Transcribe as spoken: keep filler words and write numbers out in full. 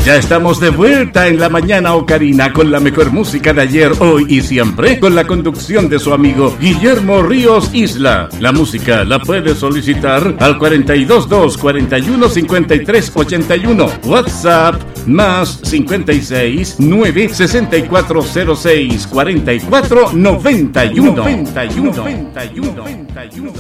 Ya estamos de vuelta en la mañana ocarina con la mejor música de ayer, hoy y siempre, con la conducción de su amigo Guillermo Ríos Isla. La música la puede solicitar al cuarenta y dos dos, cuarenta y uno, cincuenta y tres, ochenta y uno. WhatsApp más cincuenta y seis, nueve, sesenta y cuatro cero seis, cuarenta y cuatro, noventa y uno. noventa y uno. noventa y uno. noventa y uno.